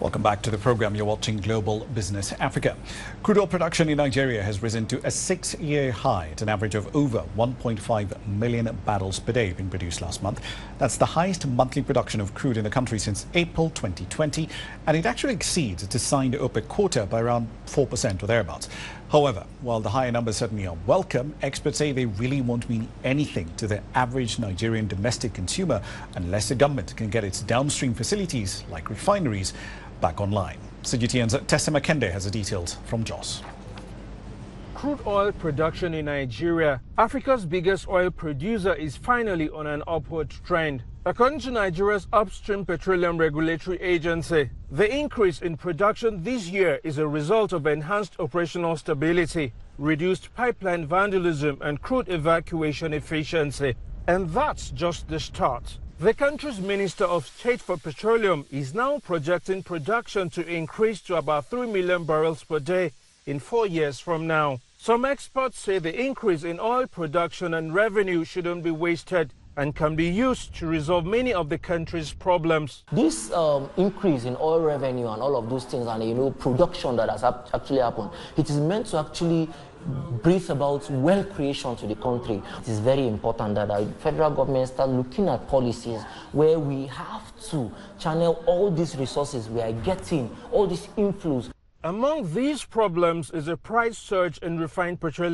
Welcome back to the program. You're watching Global Business Africa. Crude oil production in Nigeria has risen to a 6-year high at an average of over 1.5 million barrels per day being produced last month. That's the highest monthly production of crude in the country since April 2020, and it actually exceeds its assigned OPEC quota by around 4% or thereabouts. However, while the higher numbers certainly are welcome, experts say they really won't mean anything to the average Nigerian domestic consumer unless the government can get its downstream facilities, like refineries, back online. CGTN's Tessa Makende has the details from Jos. Crude oil production in Nigeria, Africa's biggest oil producer, is finally on an upward trend. According to Nigeria's Upstream Petroleum Regulatory Agency, the increase in production this year is a result of enhanced operational stability, reduced pipeline vandalism, and crude evacuation efficiency. And that's just the start. The country's Minister of State for Petroleum is now projecting production to increase to about 3 million barrels per day in 4 years from now. Some experts say the increase in oil production and revenue shouldn't be wasted and can be used to resolve many of the country's problems. This increase in oil revenue and all of those things and, production that has actually happened, it is meant to actually breathe about wealth creation to the country. It is very important that the federal government start looking at policies where we have to channel all these resources we are getting, all these inflows. Among these problems is a price surge in refined petroleum